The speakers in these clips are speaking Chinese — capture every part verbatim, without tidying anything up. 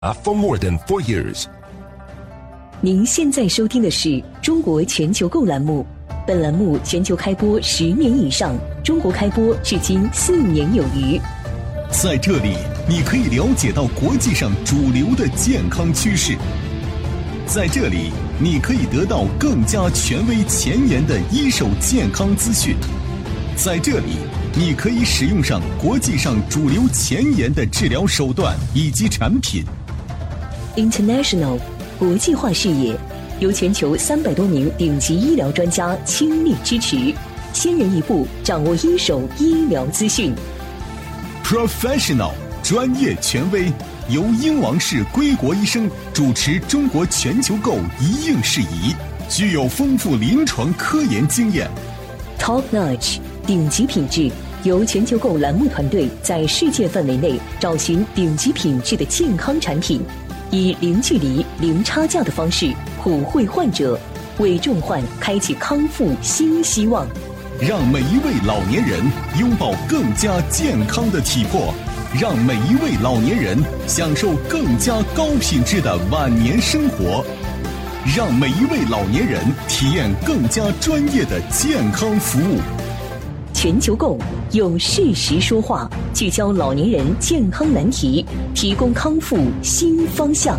for more than four years. 您现在收听的是中国全球购栏目，本栏目全球开播十年以上，中国开播至今四年有余。 在这里，你可以了解到国际上主流的健康趋势。在这里，你可以得到更加权威前沿的一手健康资讯。在这里，你可以使用上国际上主流前沿的治疗手段以及产品。 International 国际化视野，由全球三百多名顶级医疗专家倾力支持，先人一步掌握一手医疗资讯。 Professional 专业权威，由英王氏归国医生主持中国全球购一应事宜，具有丰富临床科研经验。 Top Notch 顶级品质，由全球购栏目团队在世界范围内找寻顶级品质的健康产品，以零距离、零差价的方式普惠患者，为重患开启康复新希望。 让每一位老年人拥抱更加健康的体魄，让每一位老年人享受更加高品质的晚年生活，让每一位老年人体验更加专业的健康服务。 全球购用事实说话，聚焦老年人健康难题，提供康复新方向。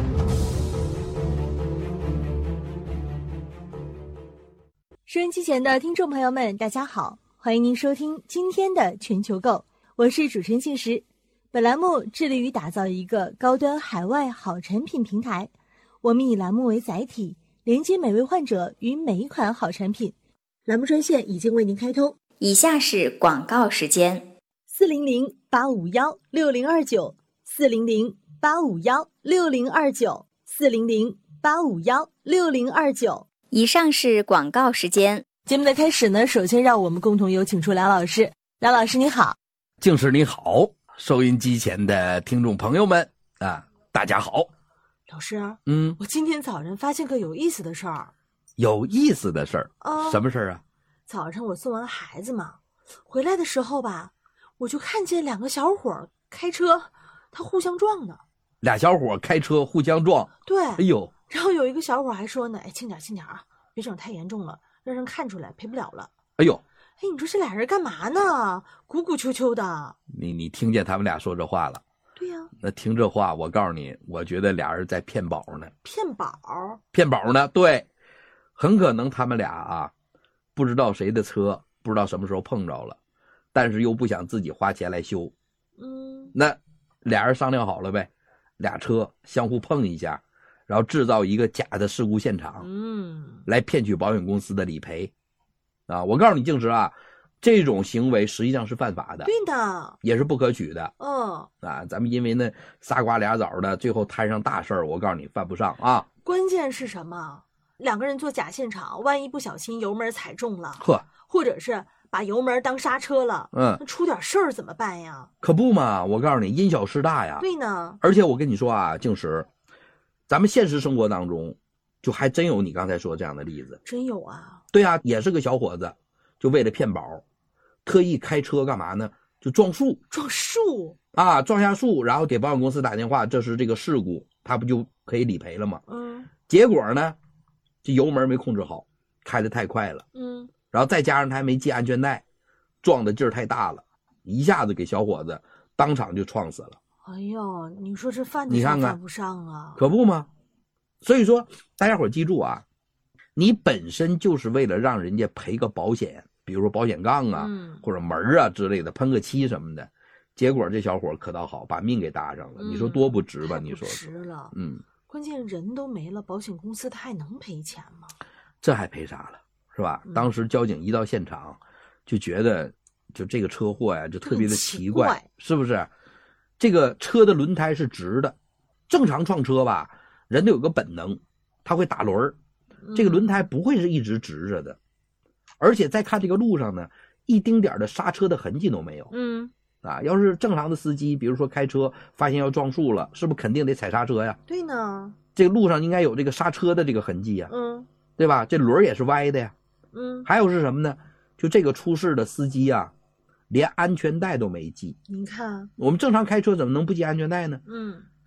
收音机前的听众朋友们，大家好，欢迎您收听今天的全球购，我是主持人静时。本栏目致力于打造一个高端海外好产品平台，我们以栏目为载体，连接每位患者与每一款好产品。栏目专线已经为您开通， 以下是广告时间： 四零零八五幺六零二九，四零零八五幺六零二九，四零零八五幺六零二九。 以上是广告时间。 节目的开始呢，首先让我们共同有请出梁老师。梁老师你好。 静时你好，收音机前的听众朋友们啊，大家好。 老师， 嗯， 我今天早上发现个有意思的事儿。 有意思的事儿？ 啊， 什么事儿啊？ 早上我送完孩子嘛，回来的时候吧，我就看见两个小伙开车，他互相撞呢。 俩小伙开车互相撞？ 对。 哎呦。 然后有一个小伙还说呢，哎，轻点轻点啊，别整太严重了，让人看出来赔不了了。 哎呦， 哎，你说这俩人干嘛呢？鼓鼓秋秋的。 你你听见他们俩说这话了？ 对呀、啊。 那听这话，我告诉你，我觉得俩人在骗保呢。 骗保？ 骗保呢？对，很可能他们俩啊，不知道谁的车，不知道什么时候碰着了，但是又不想自己花钱来修。 嗯。 那俩人商量好了呗，俩车相互碰一下。然后制造一个假的事故现场， 嗯， 来骗取保险公司的理赔，啊，我告诉你，静时啊，这种行为实际上是犯法的， 对的， 也是不可取的， 嗯， 啊，咱们因为那仨瓜俩枣的，最后摊上大事儿，我告诉你犯不上啊。 关键是什么？两个人做假现场，万一不小心油门踩中了， 呵， 或者是把油门当刹车了， 嗯， 那出点事儿怎么因呀？ 可不嘛，我告诉你，因小失大呀。 对呢， 而且我跟你说啊，静时。咱们现实生活当中，就还真有你刚才说这样的例子。 真有啊？ 对啊，也是个小伙子，就为了骗保，特意开车干嘛呢？就撞树。 撞树啊，撞下树，然后给保险公司打电话，这是这个事故，他不就可以理赔了吗？ 嗯。 结果呢，这油门没控制好，开得太快了。 嗯。 然后再加上他还没系安全带，撞的劲儿太大了，一下子给小伙子当场就撞死了。 哎呦，你说这犯得上犯不上啊？ 可不吗？所以说，大家伙记住啊，你本身就是为了让人家赔个保险，比如说保险杠啊， 嗯、 或者门啊之类的，喷个漆什么的。结果这小伙可倒好，把命给搭上了， 嗯、 你说多不值吧？你说值了。 嗯， 关键人都没了，保险公司他还能赔钱吗？ 这还赔啥了，是吧？ 嗯、 当时交警一到现场，就觉得就这个车祸呀，就特别的奇怪， 怪是不是？这个车的轮胎是直的，正常撞车吧，人都有个本能，他会打轮，这个轮胎不会是一直直着的，而且再看这个路上呢，一丁点的刹车的痕迹都没有。 嗯， 啊，要是正常的司机，比如说开车发现要撞树了，是不是肯定得踩刹车呀？ 对呢， 这个路上应该有这个刹车的这个痕迹呀， 嗯， 对吧？这轮也是歪的呀， 嗯， 还有是什么呢？就这个出事的司机啊，连安全带都没系。 您看， 我们正常开车怎么能不系安全带呢？ 嗯，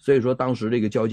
所以说当时这个交警